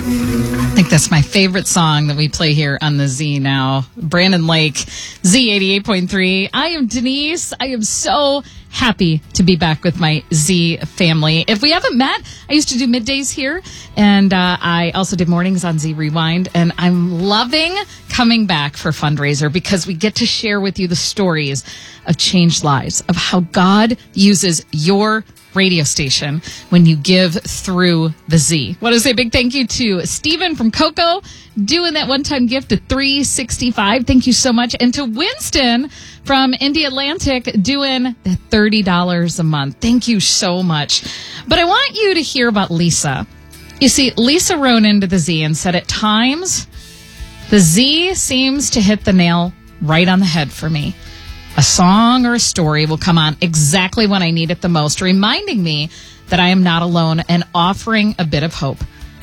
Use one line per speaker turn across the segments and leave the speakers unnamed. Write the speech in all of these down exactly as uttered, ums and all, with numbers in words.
I think that's my favorite song that we play here on the Z now. Brandon Lake, Z eighty-eight point three. I am Denise. I am so happy to be back with my Z family. If we haven't met, I used to do middays here, and uh, I also did mornings on Z Rewind, and I'm loving coming back for Fundraiser because we get to share with you the stories of changed lives, of how God uses your radio station when you give through the Z. Want to say a big thank you to Stephen from Cocoa doing that one-time gift of three sixty-five. Thank you so much. And to Winston from Indy Atlantic doing that thirty dollars a month. Thank you so much. But I want you to hear about Lisa. You see, Lisa wrote into the Z and said, at times, the Z seems to hit the nail right on the head for me. A song or a story will come on exactly when I need it the most, reminding me that I am not alone and offering a bit of hope.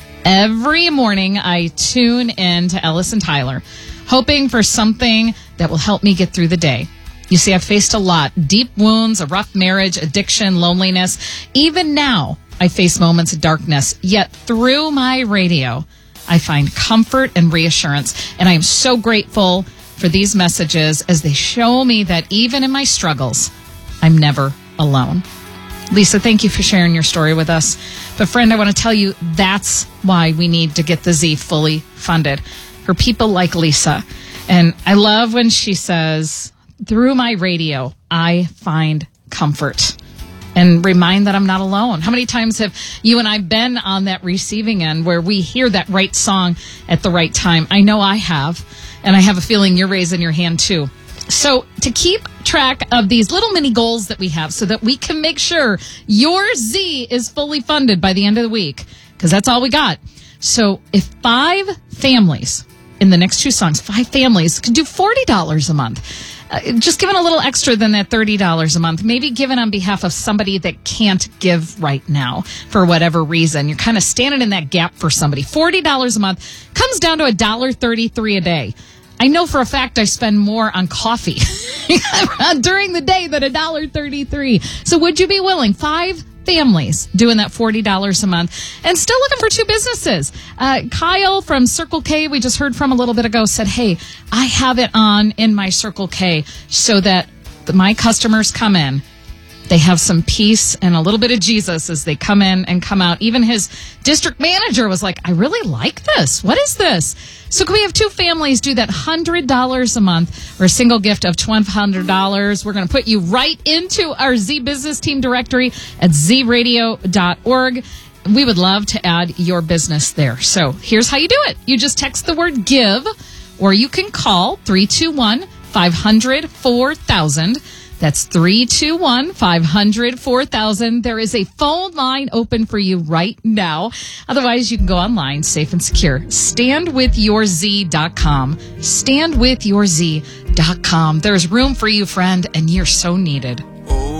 Every morning, I tune in to Ellis and Tyler, hoping for something that will help me get through the day. You see, I've faced a lot. Deep wounds, a rough marriage, addiction, loneliness. Even now, I face moments of darkness. Yet through my radio, I find comfort and reassurance. And I am so grateful for these messages as they show me that even in my struggles, I'm never alone. Lisa, thank you for sharing your story with us. But friend, I want to tell you that's why we need to get the Z fully funded for people like Lisa. And I love when she says, through my radio, I find comfort and remind that I'm not alone. How many times have you and I been on that receiving end where we hear that right song at the right time? I know I have. And I have a feeling you're raising your hand too. So to keep track of these little mini goals that we have so that we can make sure your Z is fully funded by the end of the week, because that's all we got. So if five families in the next two songs, five families could do forty dollars a month, uh, just giving a little extra than that thirty dollars a month, maybe given on behalf of somebody that can't give right now for whatever reason. You're kind of standing in that gap for somebody. forty dollars a month comes down to one dollar thirty-three a day. I know for a fact I spend more on coffee during the day than one dollar thirty-three. So would you be willing? Five families doing that forty dollars a month and still looking for two businesses. Uh, Kyle from Circle K, we just heard from a little bit ago, said, hey, I have it on in my Circle K so that the, my customers come in. They have some peace and a little bit of Jesus as they come in and come out. Even his district manager was like, I really like this. What is this? So can we have two families do that one hundred dollars a month or a single gift of twelve hundred dollars? We're going to put you right into our Z Business Team directory at z radio dot org. We would love to add your business there. So here's how you do it. You just text the word give, or you can call three two one, five hundred, four thousand. That's three two one, five hundred, four thousand. There is a phone line open for you right now. Otherwise, you can go online, safe and secure. stand with your z dot com. stand with your z dot com. There's room for you, friend, and you're so needed.